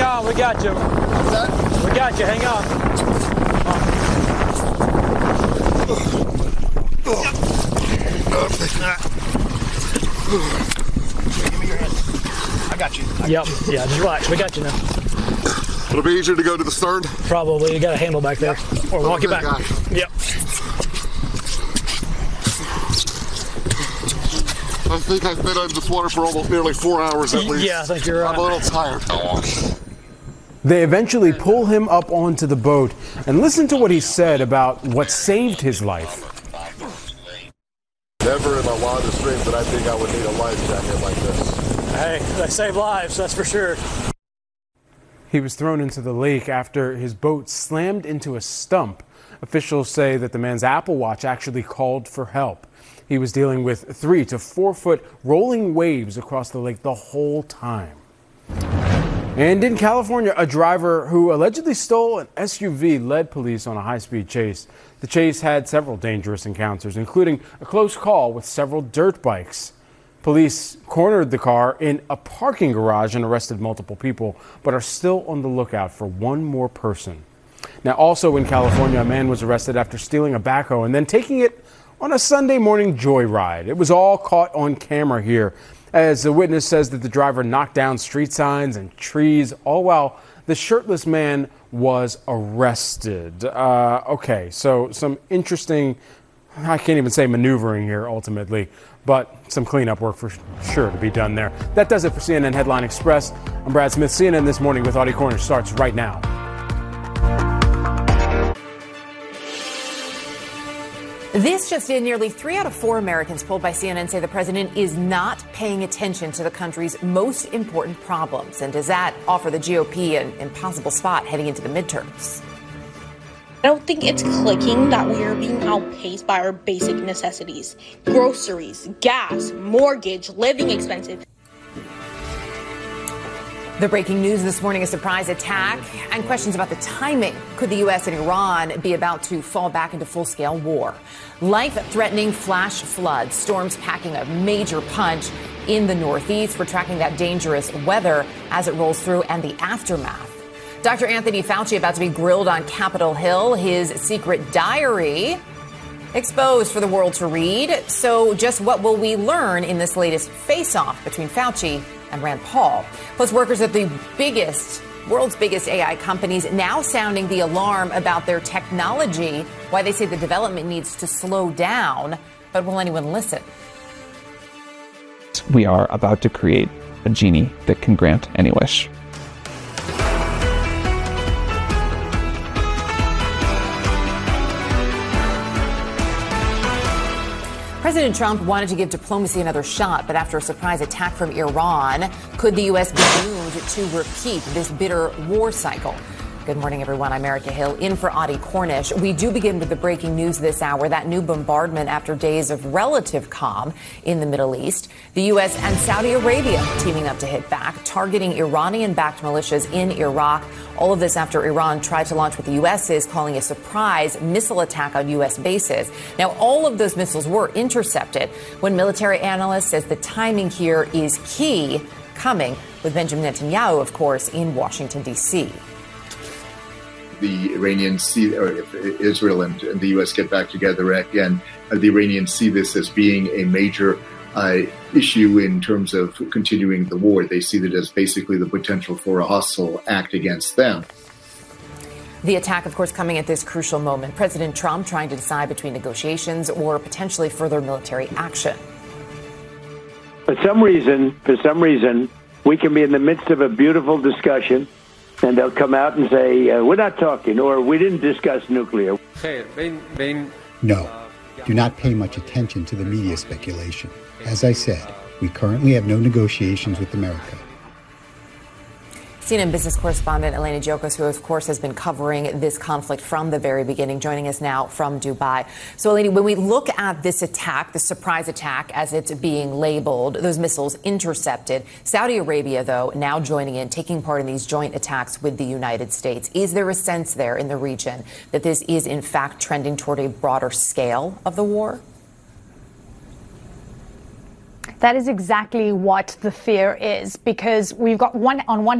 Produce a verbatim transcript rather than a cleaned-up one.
on, we got you. We got you, hang on. Give me your hand. I got you. I yep, got you. yeah, just relax, we got you now. It'll be easier to go to the stern? Probably, you got a handle back there. Or walk okay, it back. Gosh. Yep. I think I've been under this water for almost nearly four hours at least. Yeah, I think you're right. I'm a little tired. They eventually pull him up onto the boat and listen to what he said about what saved his life. Never in my wildest dreams did I think I would need a life jacket like this. Hey, they save lives, that's for sure. He was thrown into the lake after his boat slammed into a stump. Officials say that the man's Apple Watch actually called for help. He was dealing with three to four foot rolling waves across the lake the whole time. And in California, a driver who allegedly stole an S U V led police on a high-speed chase. The chase had several dangerous encounters, including a close call with several dirt bikes. Police cornered the car in a parking garage and arrested multiple people, but are still on the lookout for one more person. Now, also in California, a man was arrested after stealing a backhoe and then taking it on a Sunday morning joyride. It was all caught on camera here, as the witness says that the driver knocked down street signs and trees, all while the shirtless man was arrested. Uh, okay, so some interesting, I can't even say maneuvering here ultimately, but some cleanup work for sure to be done there. That does it for C N N Headline Express. I'm Brad Smith. C N N This Morning with Audie Cornish starts right now. This just in, nearly three out of four Americans polled by C N N say the president is not paying attention to the country's most important problems. And does that offer the G O P an impossible spot heading into the midterms? I don't think it's clicking that we are being outpaced by our basic necessities. Groceries, gas, mortgage, living expenses. The breaking news this morning, a surprise attack and questions about the timing. Could the U S and Iran be about to fall back into full-scale war? Life-threatening flash floods, storms packing a major punch in the Northeast. We're tracking that dangerous weather as it rolls through and the aftermath. Doctor Anthony Fauci about to be grilled on Capitol Hill, his secret diary exposed for the world to read. So just what will we learn in this latest face-off between Fauci and Rand Paul? Plus, workers at the biggest, world's biggest A I companies now sounding the alarm about their technology, why they say the development needs to slow down. But will anyone listen? We are about to create a genie that can grant any wish. President Trump wanted to give diplomacy another shot, but after a surprise attack from Iran, could the U S be doomed to repeat this bitter war cycle? Good morning, everyone. I'm Erica Hill, in for Audie Cornish. We do begin with the breaking news this hour, that new bombardment after days of relative calm in the Middle East. The U S and Saudi Arabia teaming up to hit back, targeting Iranian-backed militias in Iraq. All of this after Iran tried to launch what the U S is calling a surprise missile attack on U S bases. Now, all of those missiles were intercepted. One military analyst says the timing here is key, coming with Benjamin Netanyahu, of course, in Washington, D C The Iranians see, or if Israel and, and the U S get back together again, uh, the Iranians see this as being a major uh, issue in terms of continuing the war. They see it as basically the potential for a hostile act against them. The attack, of course, coming at this crucial moment. President Trump trying to decide between negotiations or potentially further military action. For some reason, for some reason, we can be in the midst of a beautiful discussion, and they'll come out and say, uh, we're not talking, or we didn't discuss nuclear. No, do not pay much attention to the media speculation. As I said, we currently have no negotiations with America. C N N business correspondent Elena Giokos, who, of course, has been covering this conflict from the very beginning, joining us now from Dubai. So, Elena, when we look at this attack, the surprise attack, as it's being labeled, those missiles intercepted, Saudi Arabia, though, now joining in, taking part in these joint attacks with the United States. Is there a sense there in the region that this is, in fact, trending toward a broader scale of the war? That is exactly what the fear is, because we've got one on one